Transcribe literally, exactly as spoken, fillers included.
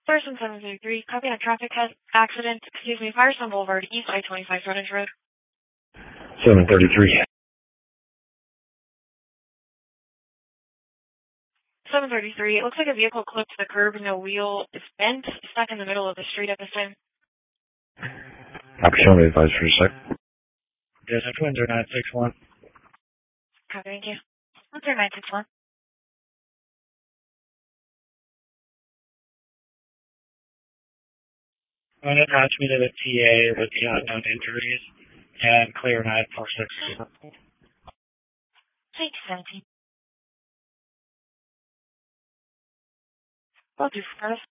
Person seven thirty-three, copy on traffic accident, excuse me, Firestone Boulevard, East I twenty-five frontage road. seven thirty-three. seven thirty-three, it looks like a vehicle clipped the curb and the wheel is bent, stuck in the middle of the street at this time. Copy, show me advice for a sec. Yes, Twin zero nine six one. Copy, thank you. one zero nine six one. And attach me to the T A with the unknown injuries and clear nine four six. Thank you, seventeen. Will do, Curtis.